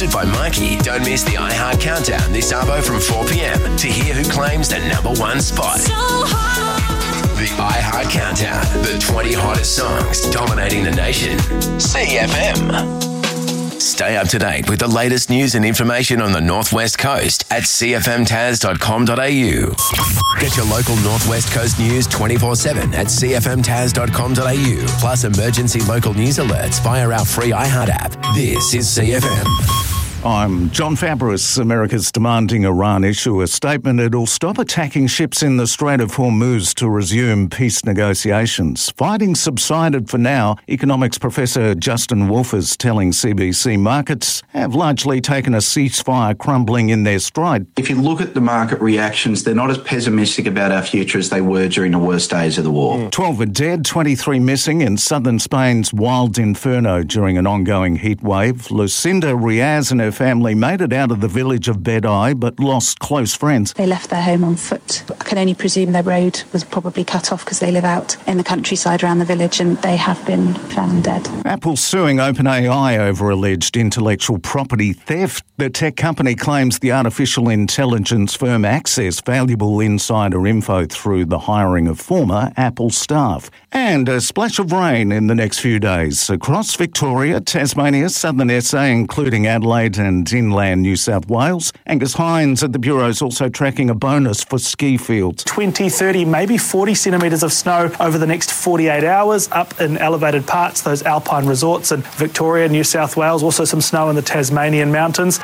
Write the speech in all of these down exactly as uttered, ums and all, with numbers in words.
hosted by Mikey. Don't miss the iHeart Countdown this arvo from four p.m. to hear who claims the number one spot. So hot. The iHeart Countdown, the twenty hottest songs dominating the nation. C F M. Stay up to date with the latest news and information on the Northwest Coast at c f m tas dot com dot a u. Get your local Northwest Coast news twenty-four seven at c f m tas dot com dot a u. Plus emergency local news alerts via our free iHeart app. This is C F M. I'm John Fabris. America's demanding Iran issue a statement it'll stop attacking ships in the Strait of Hormuz to resume peace negotiations. Fighting subsided for now. Economics professor Justin Wolf is telling C B C markets have largely taken a ceasefire crumbling in their stride. If you look at the market reactions, they're not as pessimistic about our future as they were during the worst days of the war. twelve are dead, twenty-three missing in southern Spain's wild inferno during an ongoing heat wave. Lucinda Riaz and her family made it out of the village of Bedai but lost close friends. They left their home on foot. I can only presume their road was probably cut off because they live out in the countryside around the village and they have been found dead. Apple's suing OpenAI over alleged intellectual property theft. The tech company claims the artificial intelligence firm accessed valuable insider info through the hiring of former Apple staff. And a splash of rain in the next few days across Victoria, Tasmania, southern S A, including Adelaide and inland New South Wales. Angus Hines at the Bureau is also tracking a bonus for ski fields. twenty, thirty, maybe forty centimetres of snow over the next forty-eight hours up in elevated parts, those alpine resorts in Victoria, New South Wales, also some snow in the Tasmanian mountains.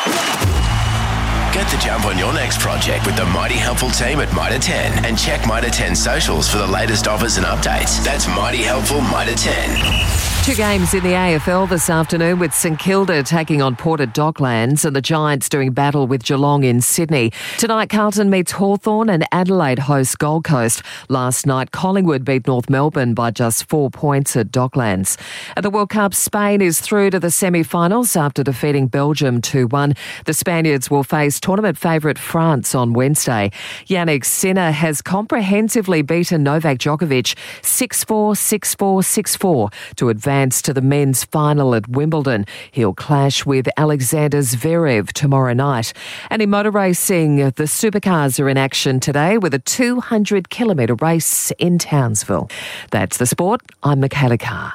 Get the jump on your next project with the Mighty Helpful team at Mitre ten and check Mitre ten socials for the latest offers and updates. That's Mighty Helpful Mitre ten. Two games in the A F L this afternoon with St Kilda taking on Port at Docklands and the Giants doing battle with Geelong in Sydney. Tonight, Carlton meets Hawthorn and Adelaide hosts Gold Coast. Last night, Collingwood beat North Melbourne by just four points at Docklands. At the World Cup, Spain is through to the semi-finals after defeating Belgium two one. The Spaniards will face tournament favourite France on Wednesday. Yannick Sinner has comprehensively beaten Novak Djokovic six four, six four, six four to advance to the men's final at Wimbledon. He'll clash with Alexander Zverev tomorrow night. And in motor racing, the supercars are in action today with a two hundred kilometre race in Townsville. That's the sport. I'm Michaela Carr.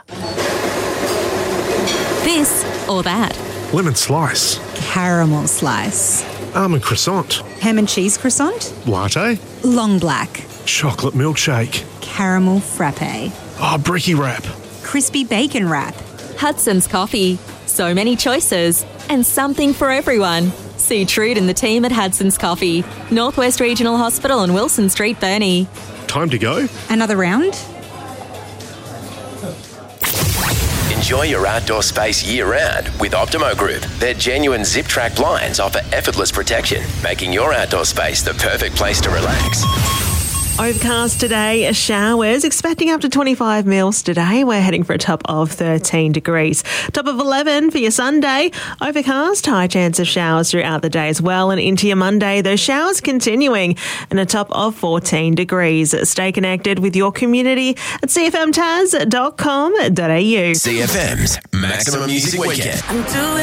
This or that. Lemon slice. Caramel slice. Almond croissant. Ham and cheese croissant. Latte. Long black. Chocolate milkshake. Caramel frappe. Oh, brekkie wrap. Crispy bacon wrap. Hudson's Coffee. So many choices and something for everyone. See Trude and the team at Hudson's Coffee. Northwest Regional Hospital on Wilson Street, Burnie. Time to go. Another round? Enjoy your outdoor space year-round with Optimo Group. Their genuine zip-track blinds offer effortless protection, making your outdoor space the perfect place to relax. Overcast today, showers, expecting up to twenty-five mils today. We're heading for a top of thirteen degrees. Top of eleven for your Sunday. Overcast, high chance of showers throughout the day as well. And into your Monday, those showers continuing and a top of fourteen degrees. Stay connected with your community at c f m tas dot com dot a u. C F M's Maximum Music Weekend.